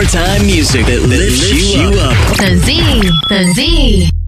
Summertime music that lifts you up. The Z.